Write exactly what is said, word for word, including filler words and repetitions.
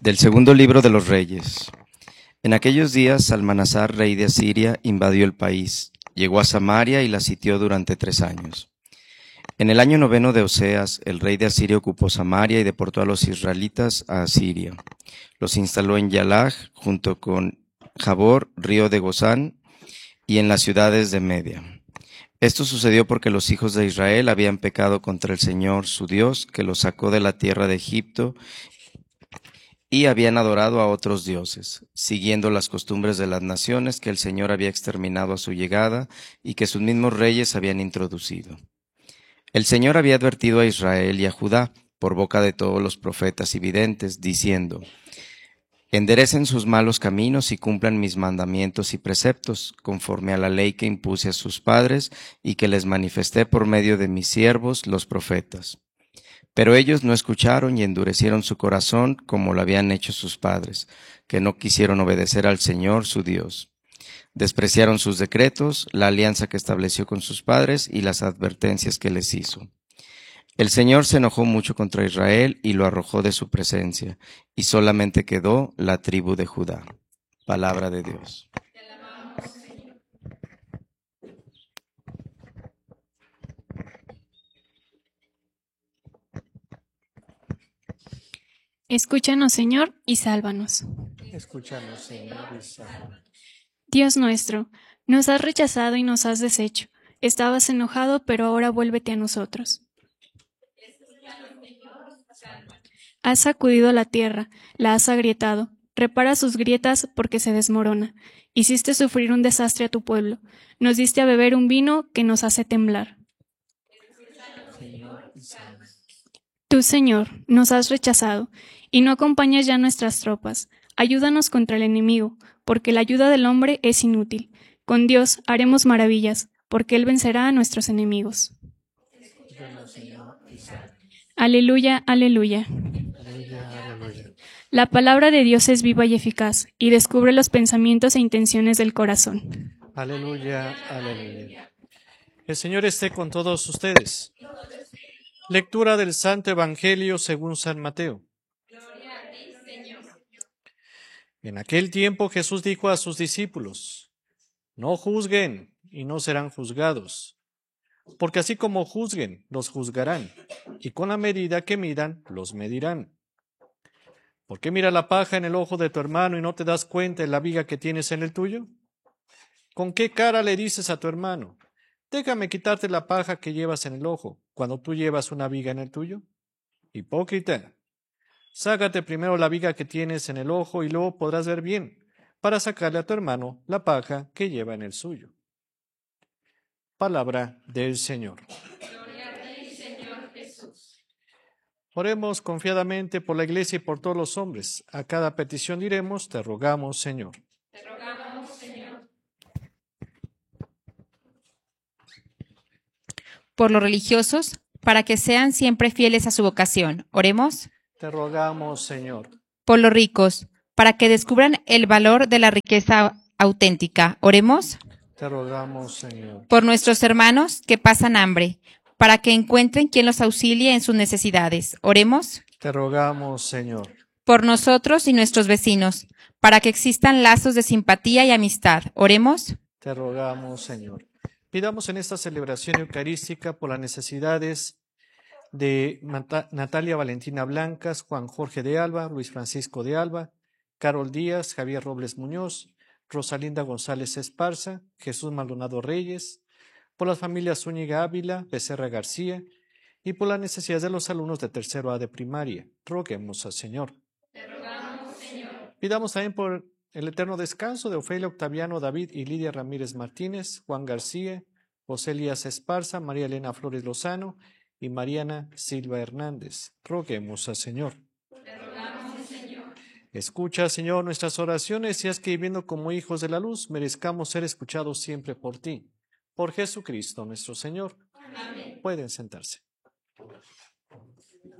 Del segundo libro de los Reyes. En aquellos días, Salmanasar, rey de Asiria, invadió el país, llegó a Samaria y la sitió durante tres años. En el año noveno de Oseas, el rey de Asiria ocupó Samaria y deportó a los israelitas a Asiria. Los instaló en Yalah, junto con Jabor, río de Gozán, y en las ciudades de Media. Esto sucedió porque los hijos de Israel habían pecado contra el Señor, su Dios, que los sacó de la tierra de Egipto, y habían adorado a otros dioses, siguiendo las costumbres de las naciones que el Señor había exterminado a su llegada y que sus mismos reyes habían introducido. El Señor había advertido a Israel y a Judá, por boca de todos los profetas y videntes, diciendo: enderecen sus malos caminos y cumplan mis mandamientos y preceptos, conforme a la ley que impuse a sus padres y que les manifesté por medio de mis siervos, los profetas. Pero ellos no escucharon y endurecieron su corazón como lo habían hecho sus padres, que no quisieron obedecer al Señor su Dios. Despreciaron sus decretos, la alianza que estableció con sus padres y las advertencias que les hizo. El Señor se enojó mucho contra Israel y lo arrojó de su presencia, y solamente quedó la tribu de Judá. Palabra de Dios. Escúchanos, Señor, y sálvanos. Escúchanos, Señor, y sálvanos. Dios nuestro, nos has rechazado y nos has deshecho. Estabas enojado, pero ahora vuélvete a nosotros. Has sacudido la tierra, la has agrietado. Repara sus grietas porque se desmorona. Hiciste sufrir un desastre a tu pueblo. Nos diste a beber un vino que nos hace temblar. Señor, y sálvanos. Tú, Señor, nos has rechazado, y no acompañas ya nuestras tropas. Ayúdanos contra el enemigo, porque la ayuda del hombre es inútil. Con Dios haremos maravillas, porque Él vencerá a nuestros enemigos. Escúchanos, Señor, y sálvanos. Aleluya, aleluya. Aleluya, aleluya. La palabra de Dios es viva y eficaz, y descubre los pensamientos e intenciones del corazón. Aleluya, aleluya. El Señor esté con todos ustedes. Lectura del Santo Evangelio según San Mateo. En aquel tiempo Jesús dijo a sus discípulos: no juzguen y no serán juzgados, porque así como juzguen, los juzgarán, y con la medida que midan, los medirán. ¿Por qué mira la paja en el ojo de tu hermano y no te das cuenta de la viga que tienes en el tuyo? ¿Con qué cara le dices a tu hermano: déjame quitarte la paja que llevas en el ojo, cuando tú llevas una viga en el tuyo? Hipócrita, sácate primero la viga que tienes en el ojo y luego podrás ver bien, para sacarle a tu hermano la paja que lleva en el suyo. Palabra del Señor. Gloria a ti, Señor Jesús. Oremos confiadamente por la Iglesia y por todos los hombres. A cada petición diremos: te rogamos, Señor. Te rogamos, Señor. Por los religiosos, para que sean siempre fieles a su vocación. Oremos. Te rogamos, Señor. Por los ricos, para que descubran el valor de la riqueza auténtica. Oremos. Te rogamos, Señor. Por nuestros hermanos que pasan hambre, para que encuentren quien los auxilie en sus necesidades. Oremos. Te rogamos, Señor. Por nosotros y nuestros vecinos, para que existan lazos de simpatía y amistad. Oremos. Te rogamos, Señor. Pidamos en esta celebración eucarística por las necesidades de Nat- Natalia Valentina Blancas, Juan Jorge de Alba, Luis Francisco de Alba, Carol Díaz, Javier Robles Muñoz, Rosalinda González Esparza, Jesús Maldonado Reyes, por las familias Zúñiga Ávila, Becerra García y por las necesidades de los alumnos de tercero A de primaria. Roguemos al Señor. Te rogamos, Señor. Pidamos también por el eterno descanso de Ofelia Octaviano David y Lidia Ramírez Martínez, Juan García, José Elías Esparza, María Elena Flores Lozano y Mariana Silva Hernández. Roguemos al Señor. Te rogamos, Señor. Escucha, Señor, nuestras oraciones y haz que, viviendo como hijos de la luz, merezcamos ser escuchados siempre por ti. Por Jesucristo nuestro Señor. Amén. Pueden sentarse.